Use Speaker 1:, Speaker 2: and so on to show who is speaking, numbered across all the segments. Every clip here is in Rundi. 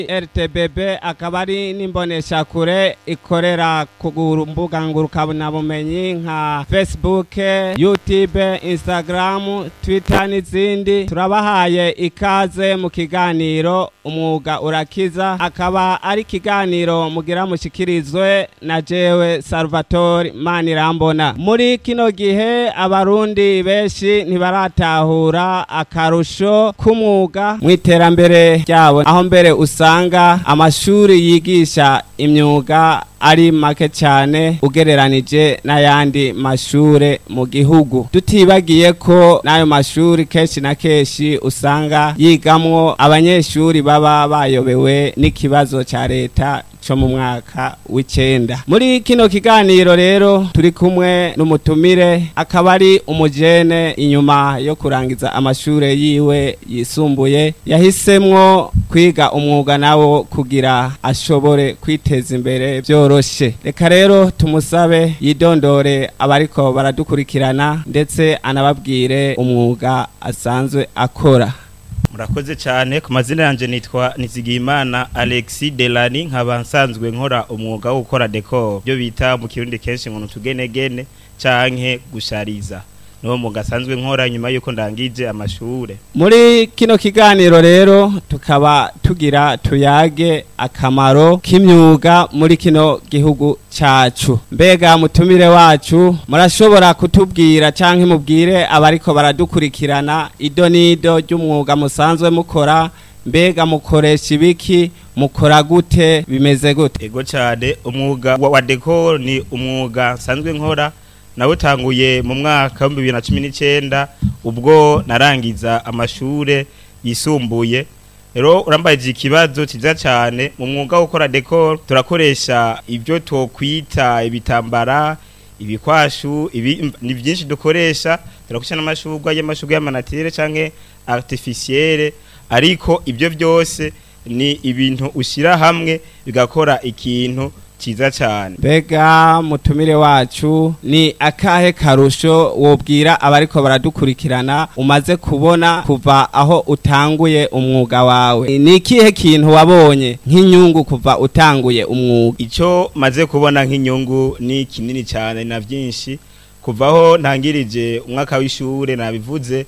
Speaker 1: RTBB akaba ari n'imboneshakure ikorera ku mbuga ngurukanabumenyi nka Facebook, YouTube, Instagram, Twitter n'izindi. Turabahaye ikaze mu kiganiro umwuga urakiza, akaba ari kiganiro mugira mushikirizwe na jewe Salvatore Manirambona. Muri kino gihe abarundi benshi ntibaratahura akarusho k'umwuga mu iterambere ryabo, aho mbere usanga amashuri yigisha imyuga ari make cyane ugereranije n'ayandi mashure mu gihugu. Tutibagiye ko n'ayo mashuri kenshi na kenshi usanga yigamwo abanyeshuri baba bayobewe n'ikibazo ca leta co mu mwaka w'icenda. Muri kino kiganiro rero turi kumwe n'umutumire, akaba ari umujene inyuma yo kurangiza amashure yiwe yisumbuye yahisemwo kwiga umwuga nawo kugira ashobore kwiteza imbere vyoroshe. Reka rero tumusabe yidondore abariko baradukurikirana ndetse anababwire umwuga asanzwe akora.
Speaker 2: Murakoze cyane. Ku mazina yanje nitwa Nizigiyimana Alexis Delani, nkaba nsanzwe nkora umwuga wo gukora decor, byo bita mu kirundi kenshi ngo tugenegene canke gushariza. No mwuga sanzwe nkora nyuma yuko ndangije amashure. Muri
Speaker 1: kino kiganiro rero tukaba tugira tuyage akamaro k'imyuga muri kino gihugu cacu. Mbega mutumire wacu murashobora kutubwira canke mubwire abariko baradukurikirana idonido ry'umwuga musanzwe mukora? Mbega mukoresha ibiki, mukora gute, bimeze gute?
Speaker 2: Ego cyane, umwuga wa decor ni umwuga sanzwe nkora. Nawutanguye mu mwaka wa 2019 ubwo narangiza amashure yisumbuye. Rero urambaje ikibazo kiza cyane. Mu mwuga wo gukora decor turakoresha ibyo twokwita ibitambara, ibikwashu, ni byinshi dukoresha. Turakoresha n'amashurwa y'amanatirere canke artificielle, ariko ibyo byose ni ibintu ushira hamwe bigakora ikintu kiza cyane.
Speaker 1: Mbega mutumire wacu ni akahe karusho wobwira abariko baradukurikirana umaze kubona kuva aho utanguye umwuga wawe? Ni ikihe kintu wabonye nk'inyungu kuva utanguye umwuga?
Speaker 2: Ico maze kubona nk'inyungu ni kinini cyane na byinshi. Kuvaho ntangirije umwaka w'ishure nabivuze,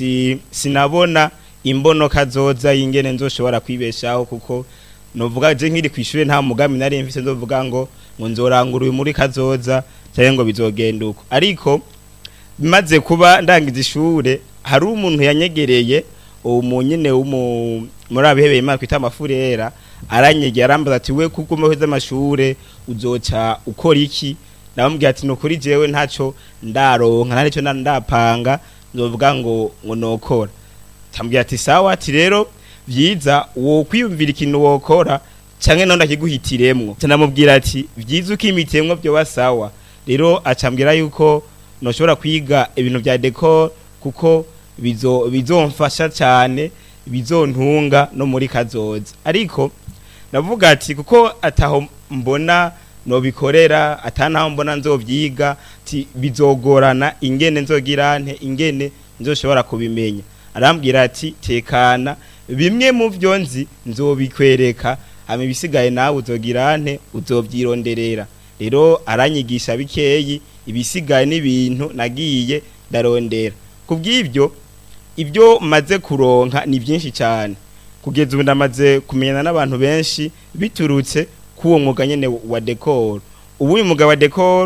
Speaker 2: sinabona imbono kazoza y'ingene nzoshobora kwibeshaho, kuko novuga je nkiri kwishure nta mugambi nari mfise ndovuga ngo nzorangura muri kazoza cyangwa ngo bizogenda uko. Ariko bimaze kuba ndangiza ishure, hari umuntu yanyegereye umunyene muri abihebeye Imana kwita amafurera, aranyegera arambaza ati we kuko umeheza amashure uzoca ukora iki? Nabambwiye ati nokuri jewe ntaco ndaronka nta nico ndapanga ndovuga ngo nokora. Tambwiye ati sawa, ati rero vyiza wo kwiyumvira ikintu wokora canke none akiguhitiremwo. Canamubwira ati vyiza ukimitemwo byo basawa. Rero acambwira yuko noshobora kwiga ibintu bya decor kuko bizomfasha cyane, bizontunga no muri kazoza. Ariko navuga ati kuko ataho mbona no bikorera, atanaho mbona nzovyiga, ati bizogorana ingene nzogirante, ingene nzoshobora kubimenya. Arambwira ati tekana, bimwe mu byo nzi nzobikwereka, hama ibisigaye nawe uzogirante, uzovyironderera. Rero aranyigisha bikeyi, ibisigaye n'ibintu nagiye ndarondera. Kubw'ivyo ibyo maze kuronka ni byinshi cyane. Kugeza ubu ndamaze kumenyana n'abantu benshi biturutse kuwo mwuga nyene wa decor. Ubu uyu mwuga wa decor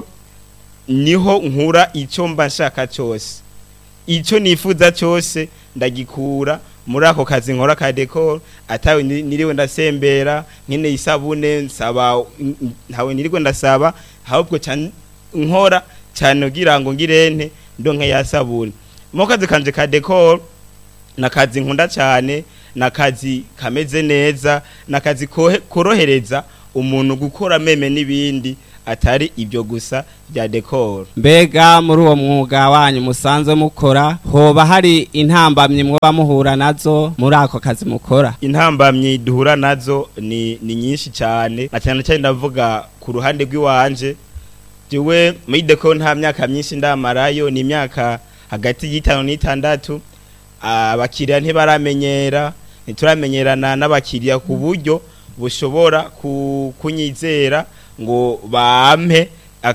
Speaker 2: niho nkura icyo mba nshaka cyose, icyo nifuza cyose ndagikura muri ako kazi nkora ka decor. Atawe niriwe ndasembera nkene isabune nsaba, ntawe niriwe ndasaba, ahubwo cyane nkora cyane kugira ngo ngirente ndonke yasabune. Mu kazi kanje ka decor nakazi nkunda cyane, nakazi kameze neza, nakazi korohereza umuntu gukora meme n'ibindi atari ibyo gusa bya decor.
Speaker 1: Mbega muri uwo mwuga wanyu musanzwe mukora hoba hari intambamye mwoba muhura nazo muri ako kazi mukora?
Speaker 2: Intambamye duhura nazo ni nyinshi cyane, cyane cyane ndavuga ku ruhande rw'iwanje. Jewe muri decor nta myaka myinshi ndamarayo, ni imyaka hagati y'itanu n'itandatu. Abakiriya ntibaramenyera, ntituramenyerana n'abakiriya ku buryo bushobora kunyizera ngo bampe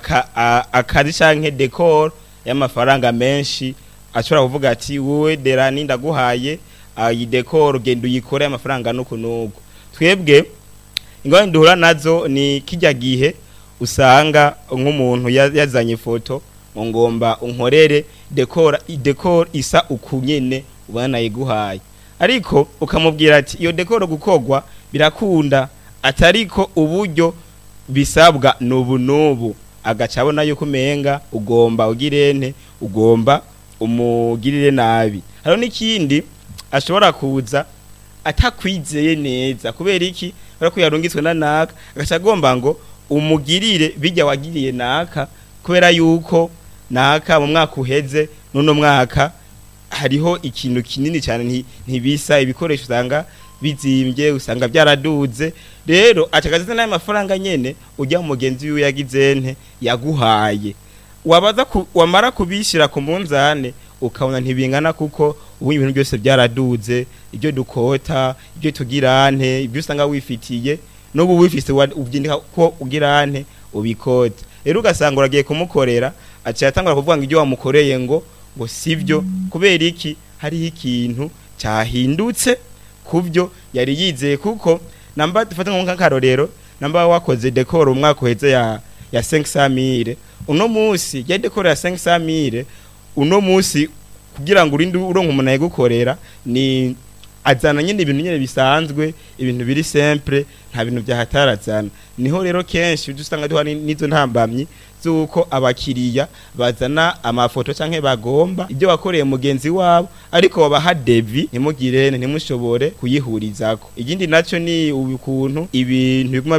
Speaker 2: akazi canke decor y'amafaranga menshi ashobora kuvuga ati wowe Derani ndaguhaye iyi decor genda uyikore y'amafaranga nuko twebwe ingorane duhura nazo ni kijya gihe usanga nk'umuntu yazanye foto ngomba unkorere decor isa ukunyene ubana yiguhaye ariko ukamubwira ati iyo decor gukogwa birakunda atariko uburyo bisabwa nubu agacabona yuko menga ugomba ugirene ugomba umugirire nabi haro n'ikindi ashobora kuza atakwizeye neza kubera iki barako yarungitswe na naka agacagomba ngo umugirire bijya wagiriye naka kubera yuko naka mu mwaka uheze none mwaka hariho ikintu kinini cyane ntibisa ibikoresho usanga bizimbye usanga byaraduze rero acagaze nayo mafaranga nyene ujya mugenzi wiwe yagizente yaguhaye wabaza wamara kubishira ku munzane ukabona ntibingana kuko ubu ibintu byose byaraduze ibyo dukota ibyo tugirante ibyo usanga wifitiye n'ubu wifise ubyindika ko ugirante ubikota rero ugasanga uragiye kumukorera aciye atangura kuvuga ngo ibyo wamukoreye ngo sivyo kubera iki hari ikintu cyahindutse kubyo yari yizeye kuko namba dufata nk'akarorero namba wakoze decor umwaka uheze ya 500,000 uno munsi ya decor ya 500,000 uno munsi kugira ngo urinde uronka umuntu ayigukorera ni azana nyine ibintu nyine bisanzwe ibintu biri simple nta bintu byahatarazana niho rero kenshi dusanga duhani nizo ntambamyi zuko abakiriya bazana amafoto canke bagomba ibyo bakoreye mugenzi wabo ariko babaha devi ntimugirene ntimushobore kuyihurizako igindi naco ni ubikuntu ibintu biguma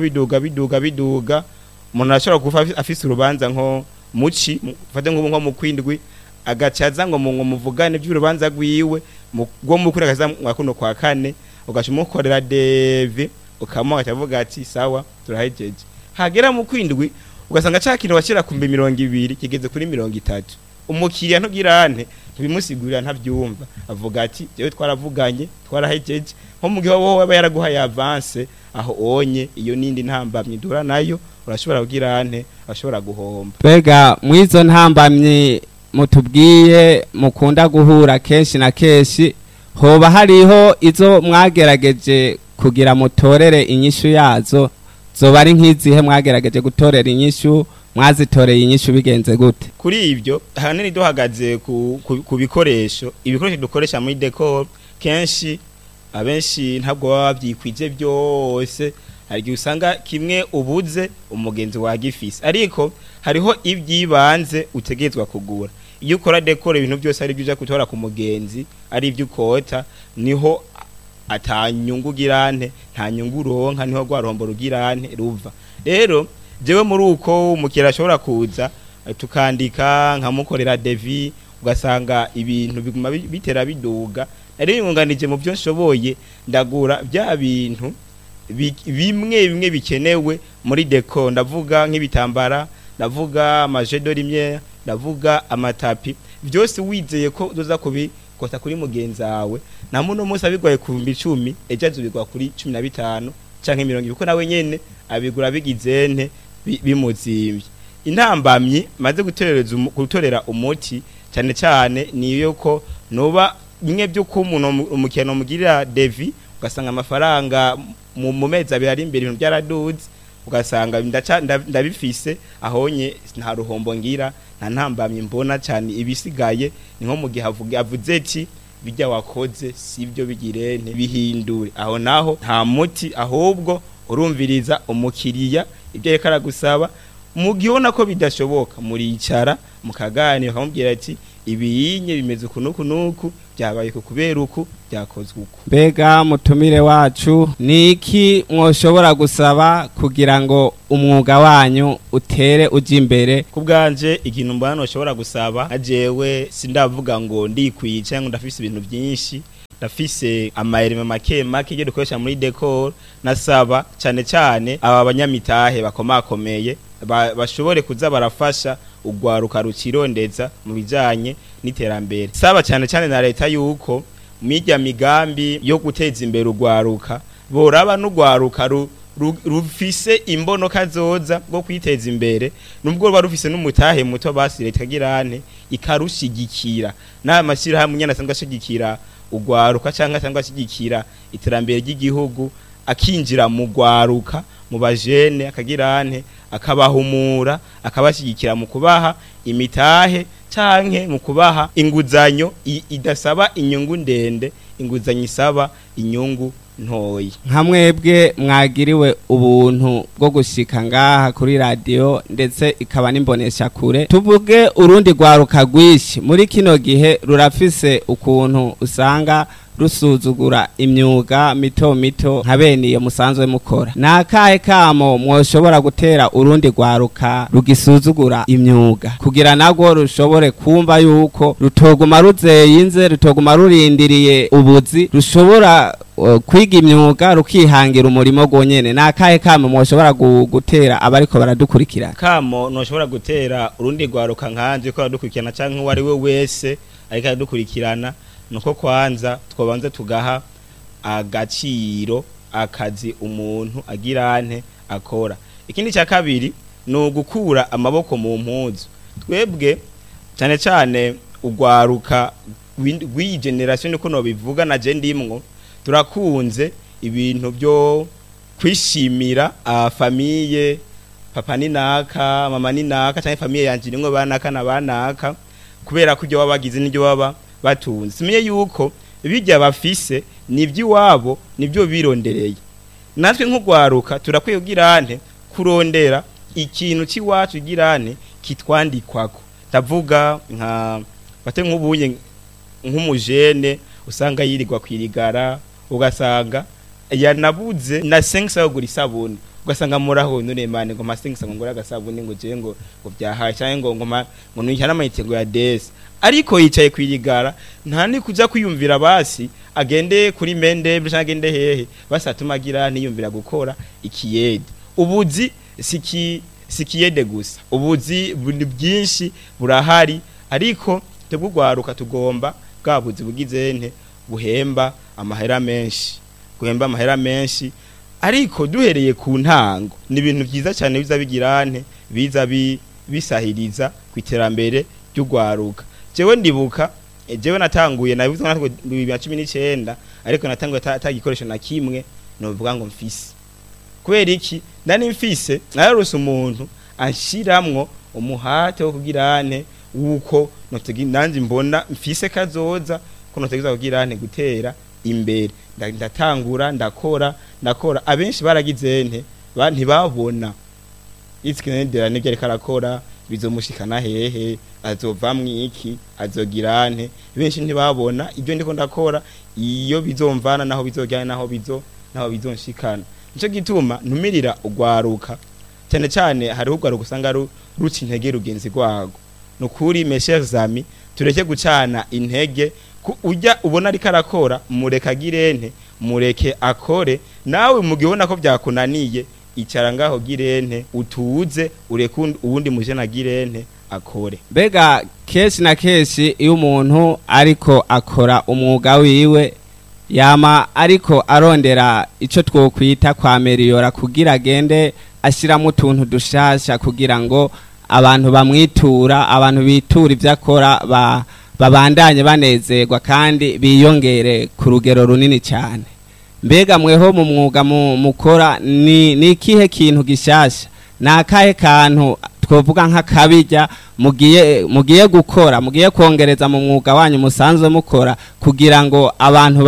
Speaker 2: biduga umuntu ashobora kufa afise urubanza nko muci fate nko mu kwindwi agacaza ngo muvugane by'urubanza rwiwe gwo mukuri akaza mwakuno kwa kane ugashumukorera devi ukamuha akavuga ati sawa turahejeje hagera mu kwindwi ugasanga cyakintu bashira ku 200 kigeze kuri 30 umukiriya ntugirane ntibimusigurira ntabyumva avuga ati jewe twaravuganye twarahejeje nko mu gihe wowe yaraguhaye avance aho onye iyo nindi ntambamye dura nayo urashobora kugirane ashobora guhomba
Speaker 1: bega mwizo ntambamye mutubwiye mukunda guhura kenshi na kenshi hoba hariho izo mwagerageje kugira mutorere inyishu yazo zoba ari nk'izihe mwagerageje gutorera inyishu mwazitoreye inyishu bigenze gute
Speaker 2: kuri ibyo hanini duhagaze ku bikoresho dukoresha muri decor kenshi abenshi ntabwo baba byikwije byose hari usanga kimwe ubuze umugenzi wagifise ariko hariho ibyibanze utegezwa kugura iyo ukora decor ibintu byose ari byo gutora ku mugenzi ari ibyo ukota niho atanyungu girante nta nyungu ronka niho gwarombo rugirante ruva rero jewe muri uko umukira ashobora kuza tukandika nkamukorera devi ugasanga ibintu biguma bitera biduga ari yunganije mu byo nshoboye ndagura bya bintu bimwe bikenewe muri decor ndavuga nk'ibitambara ndavuga amajedo rimwe ndavuga amatapi byose wizeye ko uzoza kubikota kuri mugenzi wawe na muno munsi abigwaye ku 10 ejo azubigwa kuri 15 canke 20 kuko nawe nyene abigura bigizente bimuzimbye intambamyi maze gutorera umuti cyane cyane niyo ko noba bimwe byo ko umuntu umukeno mugirira devi ugasanga amafaranga mu mezi abiri ari imbere ibintu byaraduze ugasanga ndabifise ahonye nta ruhombo ngira nta ntambamye mbona cyane ibisigaye ni nko mu gihe avuze ati bijya wakoze sivyo bigirente bihindure aho naho nta muti ahubwo urumviriza umukiriya ibyo reka aragusaba mu gihe ubona ko bidashoboka muricara mukaganira ukamubwira ati ibiyinye bimeze uku byabaye kubera uku byakozwe uku
Speaker 1: mbega mutumire wacu niki mwoshobora gusaba kugira ngo umwuga wanyu utere uje imbere
Speaker 2: kubganje ikintu mbano ushobora gusaba ajewe sindavuga ngo ndikwiye ngo ndafise ibintu byinshi ndafise amayerime make je dukoresha muri decor nasaba cyane aba banyamitahe bakomakomeye bashobore kuza barafasha ugwaruka rukirondeza mu bijanye n'iterambere saba cyane na leta yuko mijya migambi yo guteza imbere ugwaruka boraba n'ugwaruka rufise imbono kazoza bwo kwiteza imbere nubwo ruba rufise n'umutahe muto basi leta girane ikarushigikira n'amashira hamwe nyana sanga shigikira ugwaruka cyangwa ashigikira iterambere ry'igihugu akinjira mu gwaruka mu bajene akagirane akabahumura akabashigikira mu kubaha imitahe canke mu kubaha inguzanyo idasaba inyungu ndende inguzanyo isaba inyungu ntoyi.
Speaker 1: Nka mwebwe mwagiriwe ubuntu bwo gushika ngaha kuri radio ndetse ikaba nimbonesha kure tuvuge urundi gwaruka gwishi muri kino gihe rurafise ukuntu usanga rusuzugura imyuga mito mito nka bene iyo musanzwe mukora nakahe kamo mwoshobora gutera urundi gwaruka rugisuzugura imyuga kugira nago rushobore kumva yuko rutoguma ruzeyinze rutoguma rurindiriye ubuzi rushobora kwiga imyuga rukihangira umurimo gonyene nakahe kamo mwoshobora gutera abariko baradukurikira
Speaker 2: kamo noshobora gutera urundi gwaruka nkanje ko baradukurikirana canke wari we wese ariko aradukurikirana nuko kwanza twobanze tugaha agaciro akazi umuntu agirante akora. Ikindi cya kabiri no gukura amaboko mu mpuzu twebwe cyane cyane ugwaruka rw'iyi generation ko no bivuga na je ndimwo turakunze ibintu byo kwishimira famille papa ni naka mama ni naka cyane famille yanje nimwe banaka na banaka kubera ko byo babagize n'ibyo baba batunze simenye yuko bijya bafise nivyo wabo nivyo birondereye natwe nk'ugwaruka turakwiye kugirante kurondera ikintu ciwacu girane kitwandikwako tavuga nka bate nk'ubuye nk'umujene usanga yirirwa kwirigara ugasanga yanabuze na 5 yo gura isabuni ugasanga muraho none mane ngo masingisa ngo ngora gasabuni ngo je ngo byahaye cyangwa ngo nuyana amayitego ya des ariko yicaye kwirigara nta ni kuja kwiyumvira basi agende kuri mende cyangwa agende hehe basatumagira niyumvira gukora ikiyede ubuzi sikiyede gusa ubuzi buri byinshi burahari ariko tebugwaruka tugomba bwabuzi bugizente buhemba amahera menshi ariko duhereye ku ntango ni ibintu byiza cyane biza bigirante biza bisahiriza kwiterambere ry'ugwaruka jewe ndibuka jewe natanguye nabivuze natwe 2019 ariko natanguye atagikoresho na kimwe no bivuga ngo mfise kubera iki ndani mfise narose umuntu anshiramwo umuhate wo kugirante uko notegi nanje mbona mfise kazoza ko notegiza kugirante gutera imbere ndatangura ndakora abenshi baragizente ntibabona itsikendera n'ibyo ariko arakora bizomushikana hehe azovamwe iki azogirante benshi ntibabona ibyo ndiko ndakora iyo bizomvana naho bizojyana naho bizonshikana nico gituma ntumirira ugwaruka cyane cyane hari ugwaruka usanga ruci intege rugenzi rwago nukuri mes amis tureke gucana intege ujya ubona ariko arakora mureka girente mureke akore nawe mugibona ko byakunaniye icara ngaho girente utuze ureke uwundi mujena girente akore.
Speaker 1: Bega keshi na keshi iyo umuntu ariko akora umwuga wiwe yama ariko arondera ico twokwita kwa meriora kugira agende ashiramo utuntu dushasha kugira ngo abantu bamwitura abantu bitura ivyakora babandanye banezerwa kandi biyongere ku rugero runini cyane. Mbega mweho mu mwuga mukora ni kihe kintu gishasha nakahe kantu twovuga nk'akabijya mugiye gukora mugiye kongereza mu mwuga wanyu musanzwe mukora kugira ngo abantu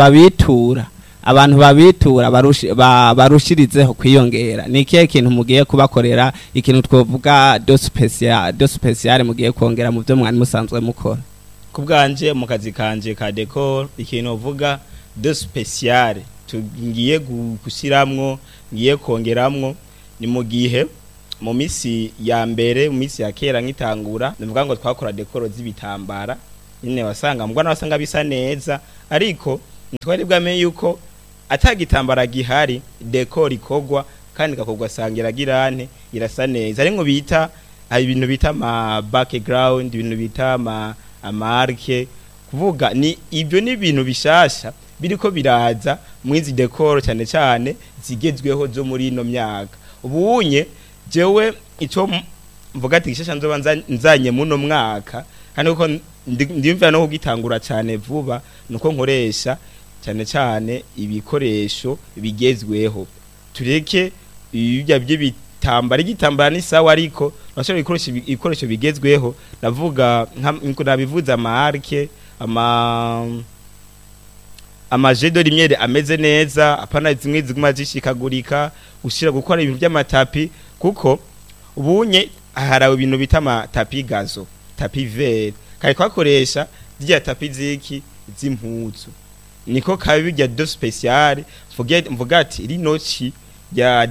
Speaker 1: babitura barushirizeho kwiyongera ni kihe kintu mugiye kubakorera ikintu twovuga do special mugiye kongera mu byo mwani musanzwe mukora
Speaker 2: kubwanje mu kazi kanje ka decor ikintu uvuga de special tugiye gushiramwo ngiye kongeramwo ni mu gihe mu misi ya mbere mu misi ya kera nkitangura ndavuga ngo twakora decor z'ibitambara nyine wasanga mbwana wasanga bisa neza ariko ntwari bwamenye yuko atagitambara gihari decor ikogwa kandi gakogwa sangira girante irasa neza ari ngo bita ibintu bita ma background ibintu bita amarke kuvuga ni ibyo ni ibintu bishasha biriko biraza mwizi decor cyane cyane zigezweho zo muri ino myaka. Ubunye jewe ico mvuga ati gishasha nzoba nzanye muno mwaka kandi uko ndimvira no kugitangura cyane vuba nuko nkoresha cyane cyane ibikoresho bigezweho. Tureke ibya by'ibitambara, igitambara ni sawa ariko bashobora gukoresha ibikoresho bigezweho. Ndavuga nko nabivuza marke amajedo rimyere ameze neza, apana zimwe ziguma zishikagurika, ushira gukora ibintu by'amatapi kuko ubunye harawe ibintu bita amatapi gazo, tapi vert kai kwakoresha zya tapi ziki z'impuzu. Niko kabi bya do special mvuga ati iri noci ya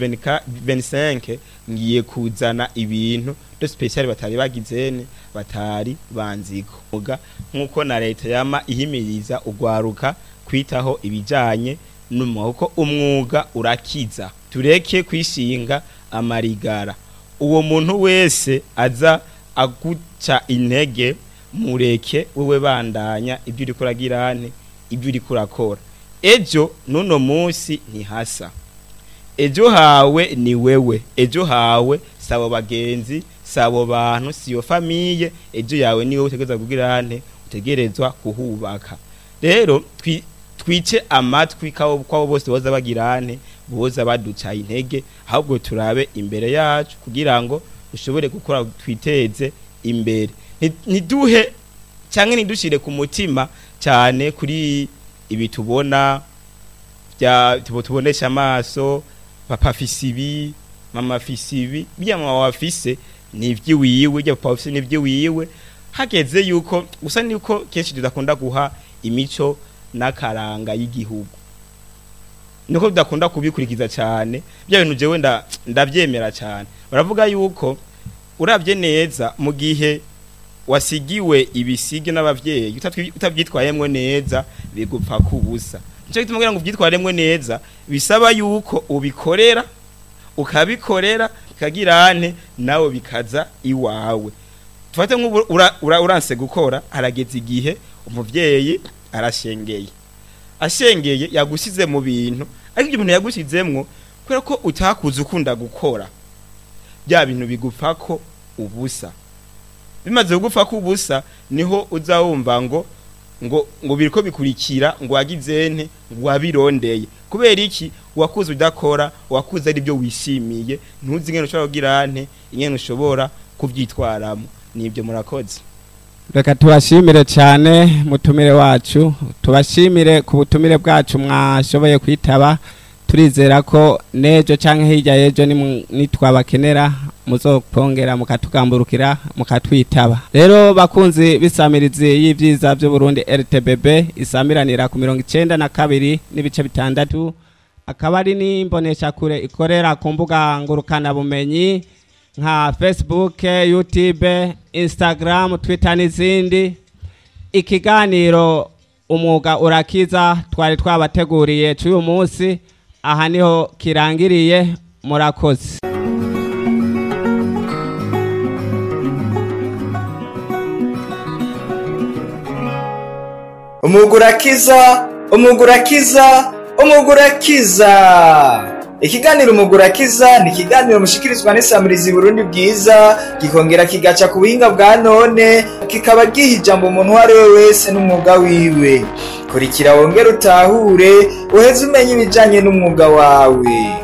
Speaker 2: 2025 ngiye kuzana ibintu do special batari bagizene batari banziko muga nkuko na leta yama ihimiriza ugwaruka kwitaho ibijanye n'umuko umwuga urakiza. Tureke kwishinga amarigara. Uwo muntu wese aza aguca intege mureke wewe bandanya ibyo uri kuragirane ibyo uri kurakora. Ejo nuno munsi ntihasa. Ejo hawe ni wewe, ejo hawe sabo bagenzi, sabo bantu, siyo famiye, ejo yawe ni wewe utegerezwa kugirane, utegerezwa kuhubaka. Rero twice amatwi kwabo bose boza bagirane, boza baduca intege, ahubwo turabe imbere yacu kugira ngo ushobore gukora twiteze imbere. Niduhe cyangwa nidushire ku mutima cyane kuri ibi tubona bya tubonesha amaso, papa fisibi, mama fisibi, bya mama wafise nivyi wiwe, bya papa wafise nivyi wiwe. Hageze yuko gusa niko kenshi tudakunda guha imico n'akaranga y'igihugu, niko tudakunda kubikurikiza cyane. Bya bintu jewe ndabyemera cyane. Baravuga yuko urabye neza mu gihe wasigiwe ibisige n'abavyeyi utabyitwayemwe neza bigupfa kubusa. Nico gituma ngira ngo ubyitwaremwe neza bisaba yuko ubikorera, ukabikorera kagirane nawe bikaza iwawe. Tufate nk'ubu uranse gukora, harageze igihe umuvyeyi arashengeye, ashengeye yagusize mu bintu, ariko ibyo bintu yagusizemwo kubera ko utakuze ukunda gukora, bya bintu bigupfa ko ubusa. Bimaze kugupfa ko ubusa niho uzawumva ngo biriko bikurikira ngo wagizene ngo wabirondeye. Kubera iki? Wakuze udakora, wakuze ari byo wishimiye, ntuzi ngene ushobora kugirane, ingene ushobora kuvyitwaramo. Nibyo murakoze.
Speaker 1: Reka tubashimire cyane mutumire wacu, tubashimire ku butumire bwacu mwashoboye kwitaba. Turizera ko nejo canke hirya yejo nitwabakenera muzokongera mukatugamburukira mukatwitaba. Rero bakunzi bisamirizi y'ivyiza byo Burundi RTBB isamiranira ku 92 n'ibice bitandatu, akaba ari n'imbonesha kure ikorera ku mbuga ngurukana bumenyi nka Facebook, YouTube, Instagram, Twitter n'izindi. Ikiganiro umwuga urakiza twari twabateguriye cy'uyu munsi aha niho kirangiriye. Murakoze.
Speaker 3: Umugurakiza, umugurakiza, umugurakiza. Ikiganiro umugurakiza ni ikiganiro mushikirizwa n'isamirizi Burundi bwiza, gikongera kigaca ku buhinga bwa none, kikaba giha ijambo umuntu wari we wese n'umwuga wiwe. Kurikira wongera utahure, uheze umenye ibijanye n'umwuga wawe.